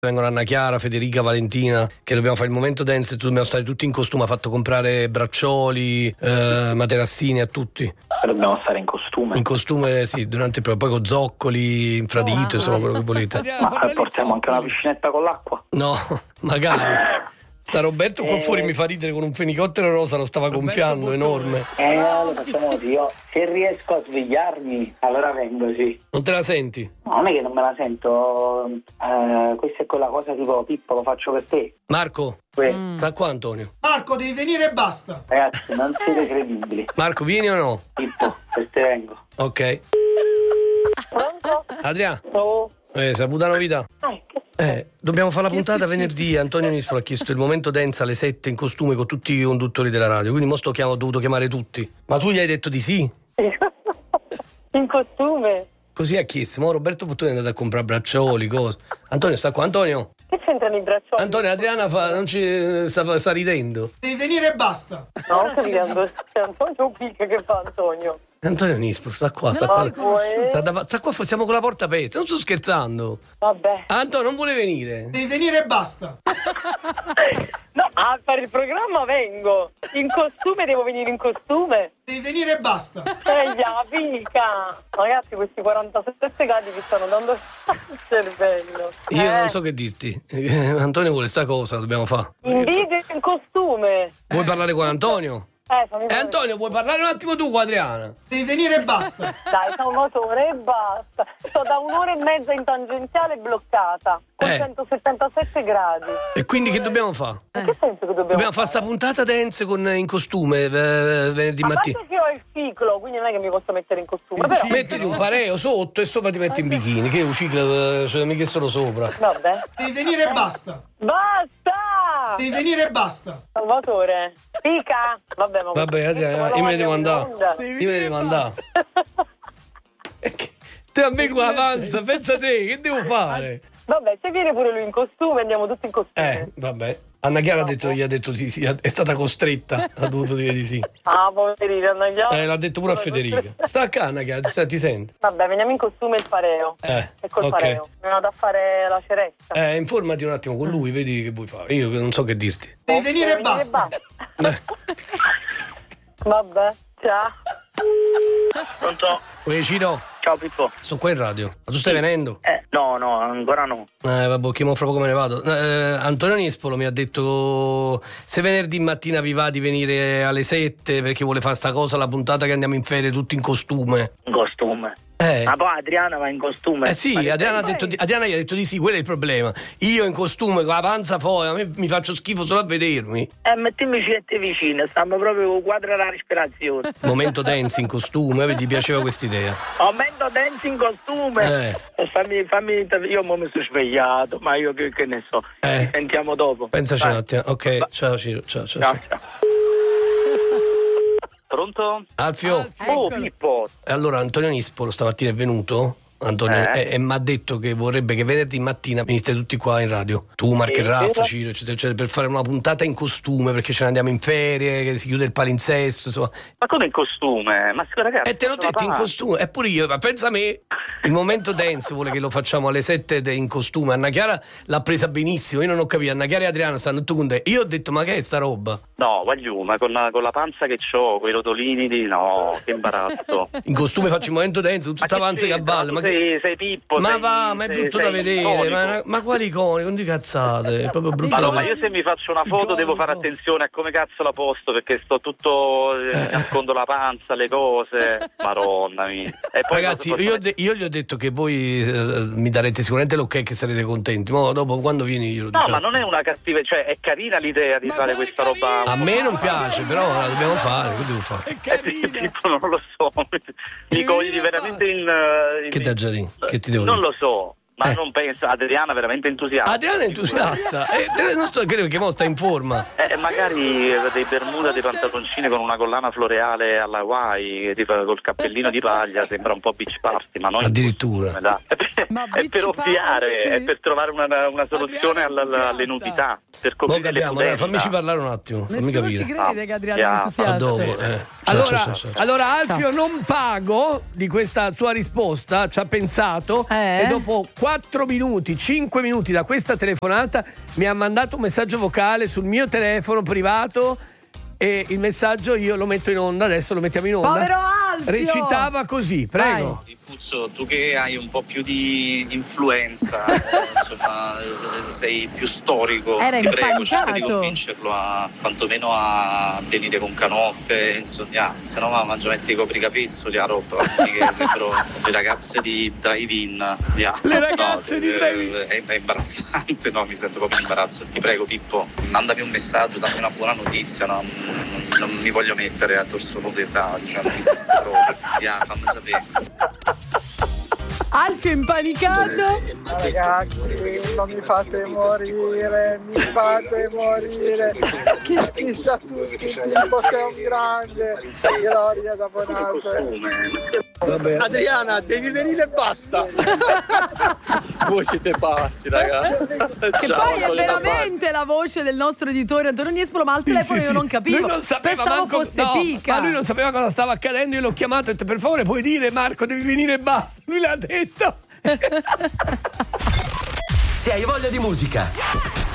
Vengono Anna Chiara, Federica, Valentina, che dobbiamo fare il momento dance e dobbiamo stare tutti in costume. Ha fatto comprare braccioli, materassini a tutti. Dobbiamo stare in costume. In costume, sì, durante il poi con zoccoli, infradito, insomma, quello che volete. Ma portiamo anche una piscinetta con l'acqua? No, magari. Sta Roberto qua fuori mi fa ridere con un fenicottero rosa, lo stava gonfiando, enorme. Lo facciamo così, io se riesco a svegliarmi, allora vengo, sì. Non te la senti? No, non è che non me la sento, questa è quella cosa tipo Pippo, lo faccio per te. Marco, sta qua Antonio. Marco, devi venire e basta. Ragazzi, non siete credibili. Marco, vieni o no? Pippo, per te vengo. Ok. Pronto? Adriano? Oh. Saputa novità? Che Dobbiamo fare la puntata venerdì. Antonio Nispolo ha chiesto il momento dance alle 7 in costume con tutti i conduttori della radio. Quindi ho dovuto chiamare tutti. Ma tu gli hai detto di sì? in costume? Così ha chiesto. Ma Roberto Puttoni è andato a comprare braccioli, cose. Antonio sta qua. Antonio? Che c'entrano i braccioli? Antonio, Adriana non ci sta ridendo. Devi venire e basta. No, sto ridendo. Antonio Picca, che fa Antonio? Antonio Nispolo sta qua, sta qua, stiamo con la porta aperta. Non sto scherzando. Vabbè. Antonio non vuole venire. Devi venire e basta. No, a fare il programma vengo. In costume devo venire in costume. Devi venire e basta. Pica. Ragazzi, questi 47 gradi vi stanno dando il cervello. Io non so che dirti. Antonio vuole sta cosa, dobbiamo fare. In video in costume. Vuoi parlare con Antonio? Antonio, vuoi parlare un attimo tu con Adriana? Devi venire e basta. Dai, Salvatore, e basta. Sto da un'ora e mezza in tangenziale bloccata, con 177 gradi. E quindi che dobbiamo fare? In che senso che dobbiamo fare sta puntata dance in costume venerdì mattina. A parte che ho il ciclo, quindi non è che mi posso mettere in costume. Però... Mettiti un pareo sotto e sopra ti metti in bikini. Che è un ciclo, cioè mica solo sopra. Vabbè. Devi venire e basta. Basta! Devi venire e basta. Salvatore, pica? Vabbè, Adriana, io me ne devo andare. Te a me qua avanza, pensa te, che devo fare? Vabbè, se viene pure lui in costume, andiamo tutti in costume. Vabbè. Anna Chiara gli ha detto di sì, è stata costretta, ha dovuto dire di sì. Ah, poverina Anna Chiara. L'ha detto pure a Federica. Sta acá Anna Chiara, ti senti? Vabbè, veniamo in costume il pareo. E col pareo. Mi vado a fare la ceretta. Informati un attimo con lui, vedi che vuoi fare. Io non so che dirti. Devi venire e basta. Vabbè, ciao. Pronto? Ciro. Ciao Pippo. Sono qua in radio. Ma tu stai venendo? No, ancora no. Vabbè, che mo fra poco me ne vado. Antonio Nispolo mi ha detto se venerdì mattina vi va di venire alle 7 perché vuole fare sta cosa, la puntata che andiamo in ferie tutti in costume. In costume? Ma poi Adriana va in costume. Sì, Adriana gli ha detto di sì, quello è il problema. Io in costume con la panza fuori, a me mi faccio schifo solo a vedermi. Mettimi te vicino, stiamo proprio quadra la respirazione. Momento dance in costume, ti piaceva questa idea? Momento dance in costume. Fammi, io mi sono svegliato, ma io che ne so. Ci sentiamo dopo. Pensaci un attimo. Ok, ciao Ciro, ciao. Pronto? Alfio. Pippo. Allora Antonio Nispolo stamattina è venuto, Antonio, e mi ha detto che vorrebbe che venerdì mattina veniste tutti qua in radio. Tu, Marco e Raffa, Ciro, eccetera, per fare una puntata in costume, perché ce ne andiamo in ferie, che si chiude il palinsesto, insomma. Ma come in costume? Ma ragazzi, e te l'ho detto in costume, eppure io, ma pensa a me, il momento dance vuole che lo facciamo alle 7 in costume. Anna Chiara l'ha presa benissimo, io non ho capito, Anna Chiara e Adriana stanno tutto con te. Io ho detto, ma che è sta roba? No, voglio, ma con la panza che c'ho, quei rotolini no, che imbarazzo. In costume faccio il momento dance con tutta panza che balla. Ma sei Pippo. Ma è brutto da vedere, ma quali iconi, non di cazzate, è proprio brutto da vedere. Ma io se mi faccio una foto devo fare attenzione a come cazzo la posto, perché sto tutto, nascondo la panza, le cose, maronna mia. E poi ragazzi, io gli ho detto che voi mi darete sicuramente l'ok, che sarete contenti, ma dopo quando vieni io lo diciamo. No, ma non è una cattiva, cioè è carina l'idea di fare questa roba. A me non piace, però la dobbiamo fare, che devo fare? Tipo, non lo so, mi cogli veramente in che ti ha già detto? Che ti devo dire? Non lo so. Ma non penso, Adriana è veramente entusiasta. Adriana è entusiasta, non so, credo che mo sta in forma. Magari dei bermuda, dei pantaloncini con una collana floreale alla Hawaii, tipo col cappellino di paglia, sembra un po' beach party, ma non addirittura. È per ovviare, è per trovare una soluzione alle nudità. Per non capiamo, fammici parlare un attimo, fammi capire. Ci crede che Adriana è entusiasta. A dopo, Allora Alfio non pago di questa sua risposta, ci ha pensato e dopo 4 minuti, 5 minuti da questa telefonata mi ha mandato un messaggio vocale sul mio telefono privato e il messaggio io lo metto in onda, adesso lo mettiamo in onda. Povero Alfio! Recitava così, prego. Puzzo, tu che hai un po' più di influenza, insomma, sei più storico, ti prego, cerca di convincerlo quantomeno a venire con canotte, insomma, se no mangia metti i copricapezzoli a roba, che sembrano le ragazze di drive-in. Le ragazze di drive-in. È imbarazzante, no, mi sento proprio in imbarazzo. Ti prego Pippo, mandami un messaggio, dammi una buona notizia, non mi voglio mettere a torso nudo in radio, non esiste proprio. Fammi sapere. Alfio impanicato. Ragazzi, non mi fate morire, chi schissa tutti, Pippo sei un grande, gloria da Bonaldo. Adriana, devi venire e basta. Voi siete pazzi, ragazzi. Che poi è veramente la voce del nostro editore Antonio Niespolo, ma al telefono io non capivo. Lui non sapeva fosse Pica. Ma lui non sapeva cosa stava accadendo, io l'ho chiamato e ho detto per favore puoi dire Marco devi venire e basta. Lui l'ha detto. Se hai voglia di musica,